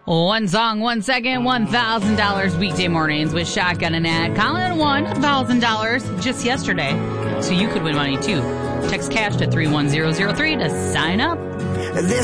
One song, 1 second, $1,000 weekday mornings with Shotgun and Nat. Colin won $1,000 just yesterday, so you could win money too. Text cash to 31003 to sign up. This